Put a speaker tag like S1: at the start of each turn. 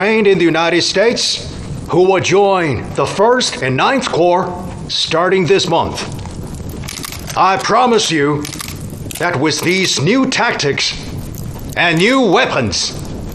S1: trained in the United States who will join the 1st and 9th Corps starting this month. I promise you that with these new tactics and new weapons,